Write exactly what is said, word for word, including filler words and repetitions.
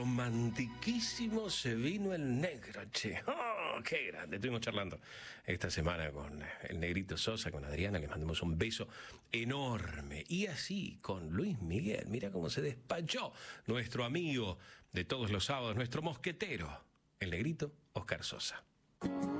romantiquísimo se vino el negro, che. ¡Oh, qué grande! Estuvimos charlando esta semana con el Negrito Sosa, con Adriana, le mandamos un beso enorme. Y así con Luis Miguel, mira cómo se despachó nuestro amigo de todos los sábados, nuestro mosquetero, el Negrito Oscar Sosa.